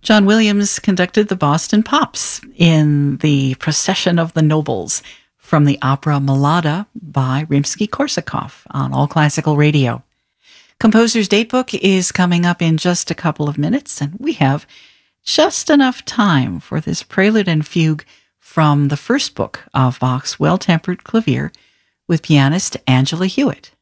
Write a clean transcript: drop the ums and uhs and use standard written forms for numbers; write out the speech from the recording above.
John Williams conducted the Boston Pops in the Procession of the Nobles from the opera Mlada by Rimsky-Korsakov on All Classical Radio. Composer's Datebook is coming up in just a couple of minutes, and we have just enough time for this prelude and fugue from the first book of Bach's Well-Tempered Clavier with pianist Angela Hewitt.